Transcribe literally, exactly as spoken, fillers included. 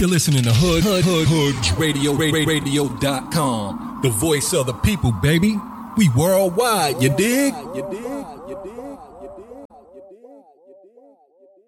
You're listening to Hood, Hood, Hood, Hood Radio, Radio dot com. The voice of the people, baby. We worldwide, you dig? You dig? You dig? You dig? You dig? You dig?